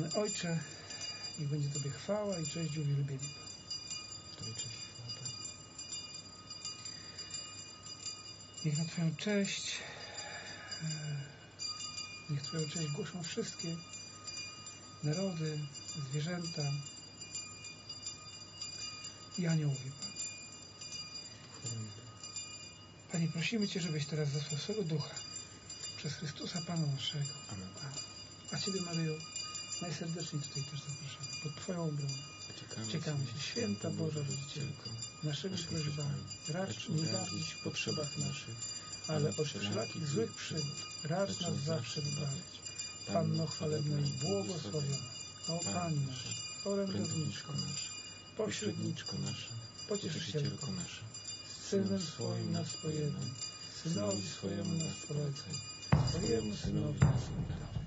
Wieczny Ojcze, niech będzie Tobie chwała i cześć i uwielbienie. Tobie cześć i chwała. Niech na Twoją cześć, niech Twoją cześć głoszą wszystkie narody, zwierzęta i aniołowie, Panie. Panie, prosimy Cię, żebyś teraz zesłał swego Ducha przez Chrystusa Pana naszego. Amen. A Ciebie, Maryjo, najserdeczniej tutaj też zapraszamy. Pod Twoją obronę czekamy się, Święta Boża Rodzicielko, naszymi prośbami racz nie gardzić w potrzebach naszych, ale od wszelakich złych przygód racz nas zawsze wybawić. Panno chwalebna i błogosławiona, o Pani nasza, orędowniczko nasza, pośredniczko nasza, pocieszycielko nasza, z Synem swoim nas pojednaj, Synowi swojemu nas polecaj, swojemu Synowi nas oddaj.